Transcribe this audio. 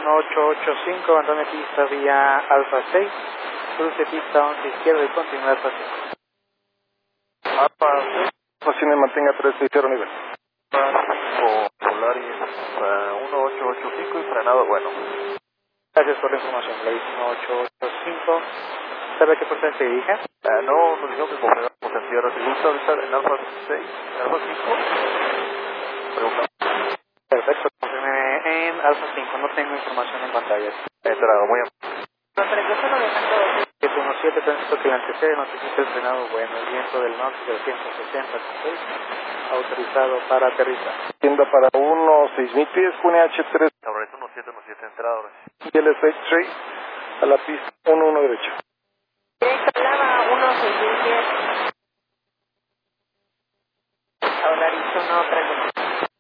1885, abandone pista vía Alfa 6, cruce pista 11 izquierda y continúa Alfa 5. Alfa 6, posición mantenga 360 nivel. Polaris 1885 y frenado bueno. Gracias por la información, Blaze 1885. ¿Sabe a qué puerta se dirige? No, nos dijeron que confirmamos en tierra. Si gusta ahorita en Alfa 6, en Alfa 5, pregunta. Perfecto, confirme en Alfa 5, no tengo información en pantalla. Entrado, muy amable. Es 17, tránsito que le antecede, notifica el frenado bueno, el viento del norte del 160.6, autorizado para aterrizar. Tienda para 6.000 pies, Pune H3. Ahora es 1717, entrada ahora sí. Y el X-Ray a la pista 11 derecho. Directo Lava 1610. Ahora Arizona 3.